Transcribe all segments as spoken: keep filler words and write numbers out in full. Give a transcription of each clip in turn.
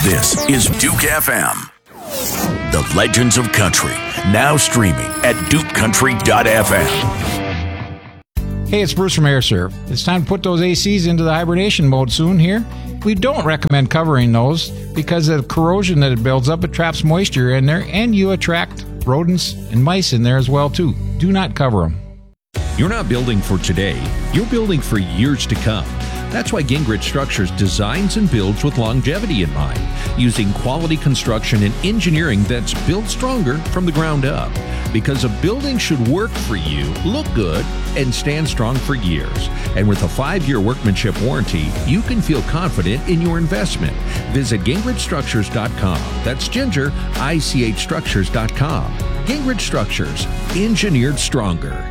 This is Duke F M. The Legends of Country, now streaming at duke country dot f m. Hey, it's Bruce from AirServe. It's time to put those A Cs into the hibernation mode soon here. We don't recommend covering those because of the corrosion that it builds up. It traps moisture in there, and you attract rodents and mice in there as well, too. Do not cover them. You're not building for today. You're building for years to come. That's why Gingrich Structures designs and builds with longevity in mind, using quality construction and engineering that's built stronger from the ground up. Because a building should work for you, look good, and stand strong for years. And with a five-year workmanship warranty, you can feel confident in your investment. Visit gingrich structures dot com. That's Ginger, I C H structures dot com. Gingrich Structures, engineered stronger.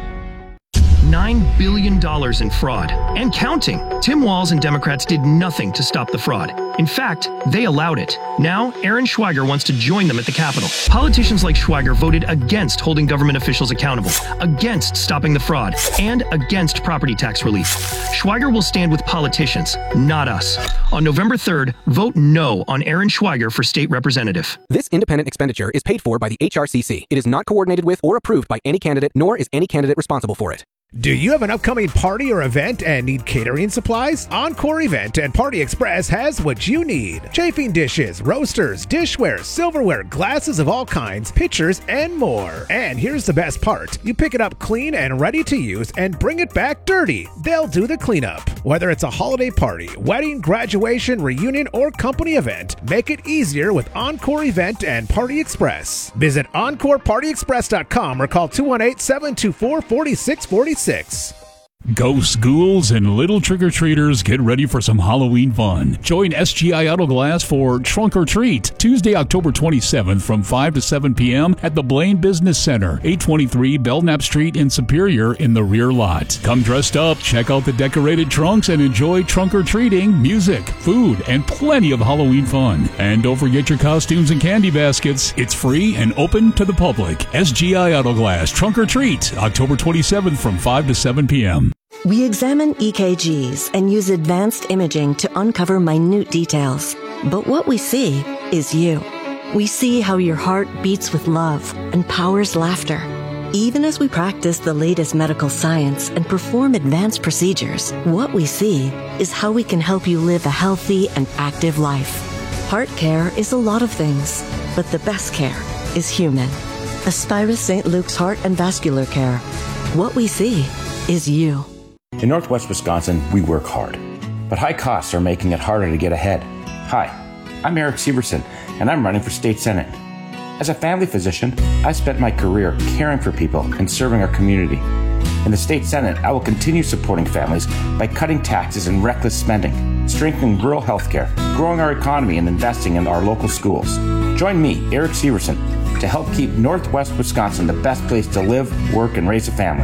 nine billion dollars in fraud. And counting. Tim Walz and Democrats did nothing to stop the fraud. In fact, they allowed it. Now, Aaron Schweiger wants to join them at the Capitol. Politicians like Schweiger voted against holding government officials accountable, against stopping the fraud, and against property tax relief. Schweiger will stand with politicians, not us. On November third, vote no on Aaron Schweiger for state representative. This independent expenditure is paid for by the H R C C. It is not coordinated with or approved by any candidate, nor is any candidate responsible for it. Do you have an upcoming party or event and need catering supplies? Encore Event and Party Express has what you need. Chafing dishes, roasters, dishware, silverware, glasses of all kinds, pitchers, and more. And here's the best part. You pick it up clean and ready to use and bring it back dirty. They'll do the cleanup. Whether it's a holiday party, wedding, graduation, reunion, or company event, make it easier with Encore Event and Party Express. Visit encore party express dot com or call two one eight, seven two four, four six four six. Six. Ghosts, ghouls, and little trick-or-treaters, get ready for some Halloween fun. Join S G I Auto Glass for Trunk or Treat, Tuesday, October twenty-seventh from five to seven p.m. at the Blaine Business Center, eight twenty-three Belknap Street in Superior in the rear lot. Come dressed up, check out the decorated trunks, and enjoy trunk or treating, music, food, and plenty of Halloween fun. And don't forget your costumes and candy baskets. It's free and open to the public. S G I Auto Glass, Trunk or Treat, October twenty-seventh from five to seven p.m. We examine E K Gs and use advanced imaging to uncover minute details. But what we see is you. We see how your heart beats with love and powers laughter. Even as we practice the latest medical science and perform advanced procedures, what we see is how we can help you live a healthy and active life. Heart care is a lot of things, but the best care is human. Aspirus Saint Luke's Heart and Vascular Care. What we see is you. In Northwest Wisconsin, we work hard, but high costs are making it harder to get ahead. Hi, I'm Eric Severson, and I'm running for state senate. As a family physician, I spent my career caring for people and serving our community. In the state senate, I will continue supporting families by cutting taxes and reckless spending, strengthening rural health care, growing our economy, and investing in our local schools. Join me, Eric Severson, to help keep Northwest Wisconsin the best place to live, work, and raise a family.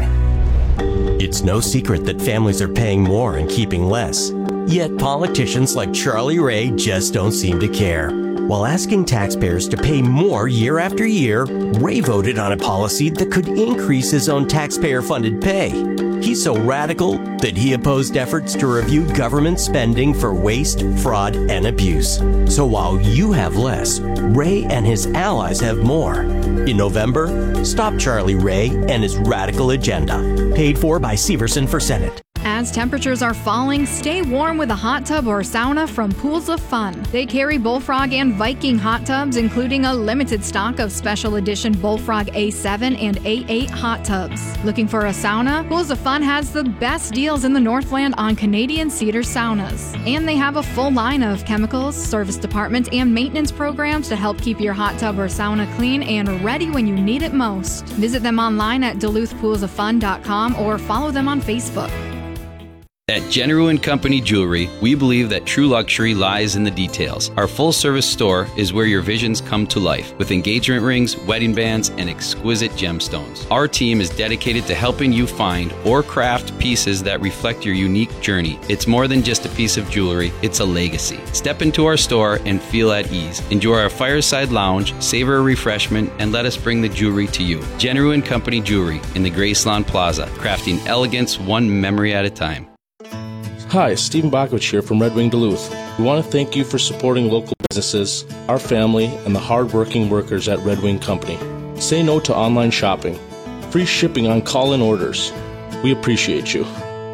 It's no secret that families are paying more and keeping less. Yet politicians like Charlie Ray just don't seem to care. While asking taxpayers to pay more year after year, Ray voted on a policy that could increase his own taxpayer-funded pay. He's so radical that he opposed efforts to review government spending for waste, fraud, and abuse. So while you have less, Ray and his allies have more. In November, stop Charlie Ray and his radical agenda. Paid for by Severson for Senate. As temperatures are falling, stay warm with a hot tub or sauna from Pools of Fun. They carry Bullfrog and Viking hot tubs, including a limited stock of special edition Bullfrog A seven and A eight hot tubs. Looking for a sauna? Pools of Fun has the best deals in the Northland on Canadian Cedar saunas. And they have a full line of chemicals, service department, and maintenance programs to help keep your hot tub or sauna clean and ready when you need it most. Visit them online at duluth pools of fun dot com or follow them on Facebook. At General and Company Jewelry, we believe that true luxury lies in the details. Our full-service store is where your visions come to life, with engagement rings, wedding bands, and exquisite gemstones. Our team is dedicated to helping you find or craft pieces that reflect your unique journey. It's more than just a piece of jewelry, it's a legacy. Step into our store and feel at ease. Enjoy our fireside lounge, savor a refreshment, and let us bring the jewelry to you. General and Company Jewelry in the Graceland Plaza, crafting elegance one memory at a time. Hi, Stephen Bakovich here from Red Wing Duluth. We want to thank you for supporting local businesses, our family, and the hard-working workers at Red Wing Company. Say no to online shopping. Free shipping on call-in orders. We appreciate you.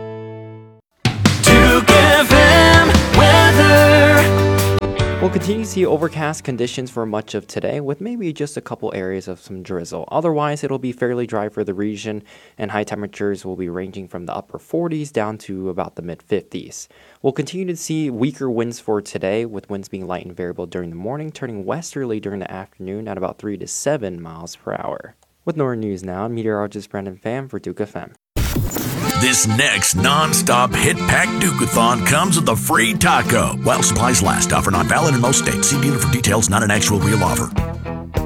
Duke F M weather. We'll continue to see overcast conditions for much of today, with maybe just a couple areas of some drizzle. Otherwise, it'll be fairly dry for the region, and high temperatures will be ranging from the upper forties down to about the mid-fifties. We'll continue to see weaker winds for today, with winds being light and variable during the morning, turning westerly during the afternoon at about three to seven miles per hour. With Northern News Now, I'm meteorologist Brendan Pham for Duke F M. This next non-stop hit pack Duke-a-thon comes with a free taco. While supplies last. Offer not valid in most states. See dealer for details, not an actual real offer.